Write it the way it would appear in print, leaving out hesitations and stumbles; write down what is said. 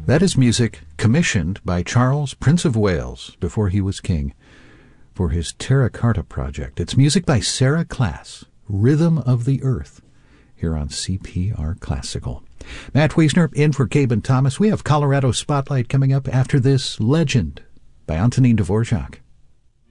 That is music commissioned by Charles, Prince of Wales, before he was king, for his Terra Carta project. It's music by Sarah Class, Rhythm of the Earth, here on CPR Classical. Matt Wiesner in for Gabe and Thomas. We have Colorado Spotlight coming up after this, Legend by Antonin Dvorak.